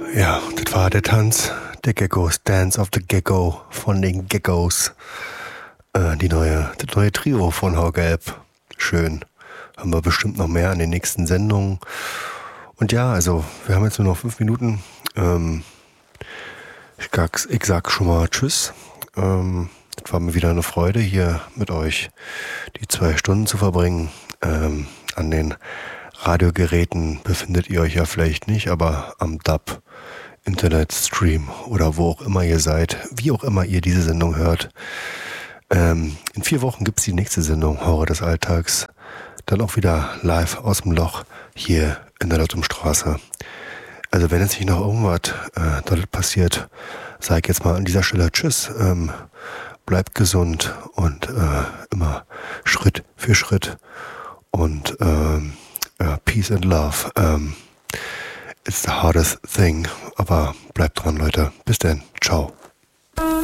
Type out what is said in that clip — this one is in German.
Ja, das war der Tanz der Geckos, Dance of the Gecko von den Geckos. Das neue Trio von Haugelb. Schön. Haben wir bestimmt noch mehr an den nächsten Sendungen. Und ja, also, wir haben jetzt nur noch 5 Minuten. Ich sag schon mal Tschüss. Es war mir wieder eine Freude, hier mit euch die 2 Stunden zu verbringen. An den Radiogeräten befindet ihr euch ja vielleicht nicht, aber am DAB, Internetstream oder wo auch immer ihr seid, wie auch immer ihr diese Sendung hört. In 4 Wochen gibt es die nächste Sendung, Horror des Alltags. Dann auch wieder live aus dem Loch hier in der Lottumstraße. Also wenn jetzt nicht noch irgendwas dort passiert, sage ich jetzt mal an dieser Stelle Tschüss. Bleibt gesund und immer Schritt für Schritt. Und Peace and Love. It's the hardest thing. Aber bleibt dran, Leute. Bis dann. Ciao.